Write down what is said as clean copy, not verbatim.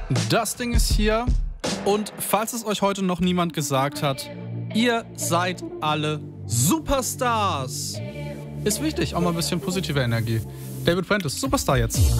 Das Ding ist hier. Und falls es euch heute noch niemand gesagt hat, ihr seid alle Superstars. Ist wichtig, auch mal ein bisschen positive Energie. David Prentice, Superstar jetzt.